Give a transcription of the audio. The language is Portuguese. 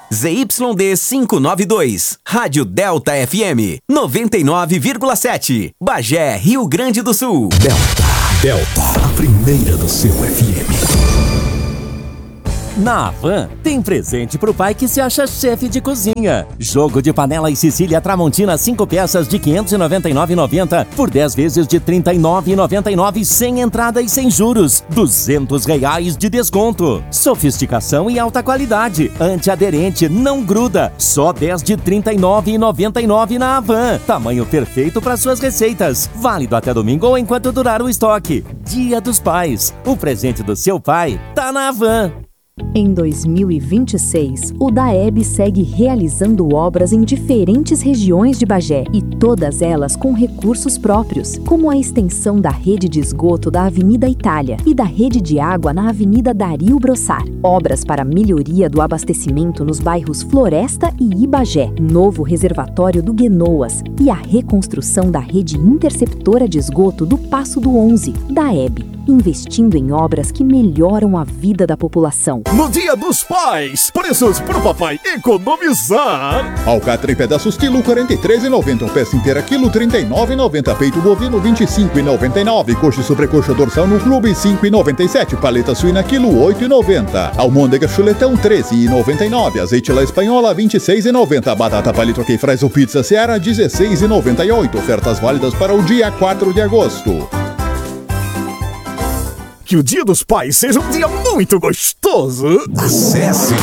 ZYD 592, Rádio Delta FM 99,7, Bagé, Rio Grande do Sul. Delta, a primeira do seu FM. Na Havan, tem presente pro pai que se acha chefe de cozinha. Jogo de panela e Sicília Tramontina 5 peças de R$ 599,90 por 10 vezes de R$ 39,99 sem entrada e sem juros. R$ 200 de desconto. Sofisticação e alta qualidade. Antiaderente, não gruda. Só 10 de R$ 39,99 na Havan. Tamanho perfeito para suas receitas. Válido até domingo ou enquanto durar o estoque. Dia dos Pais. O presente do seu pai tá na Havan. Em 2026, o DAEB segue realizando obras em diferentes regiões de Bagé e todas elas com recursos próprios, como a extensão da rede de esgoto da Avenida Itália e da rede de água na Avenida Dario Brossar. Obras para melhoria do abastecimento nos bairros Floresta e Ibagé, novo reservatório do Guenoas e a reconstrução da rede interceptora de esgoto do Passo do 11, DAEB, investindo em obras que melhoram a vida da população. No Dia dos Pais, preços pro papai economizar. Alcatra em pedaços quilo 43,90, peça inteira quilo 39,90, peito bovino 25,99, coxa e sobrecoxa dorsal no clube 5,97, paleta suína quilo 8,90, almôndega chuletão 13,99, azeite lá espanhola 26,90, batata palito quem faz o pizza Seara 16,98, ofertas válidas para o dia 4 de agosto. Que o Dia dos Pais seja um dia muito gostoso. Acesse